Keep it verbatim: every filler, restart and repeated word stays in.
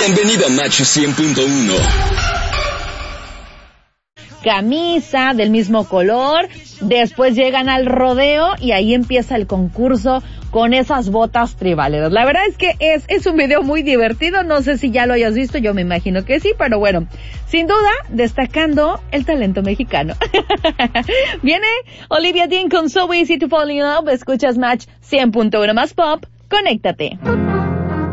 Bienvenido a Match cien punto uno. Camisa del mismo color, después llegan al rodeo y ahí empieza el concurso con esas botas tribaleras. La verdad es que es, es un video muy divertido, no sé si ya lo hayas visto, yo me imagino que sí, pero bueno, sin duda, destacando el talento mexicano. Viene Olivia Dean con So Easy to Fall in Love, escuchas Match cien punto uno más Pop, conéctate.